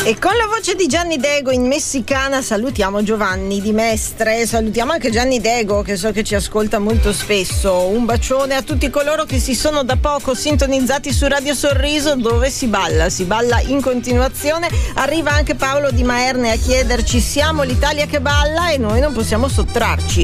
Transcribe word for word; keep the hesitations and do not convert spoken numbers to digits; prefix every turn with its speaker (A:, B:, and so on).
A: E con la voce di Gianni Dego in messicana salutiamo Giovanni di Mestre, salutiamo anche Gianni Dego che so che ci ascolta molto spesso. Un bacione a tutti coloro che si sono da poco sintonizzati su Radio Sorriso, dove si balla, si balla in continuazione. Arriva anche Paolo di Maerne a chiederci: siamo l'Italia che balla e noi non possiamo sottrarci.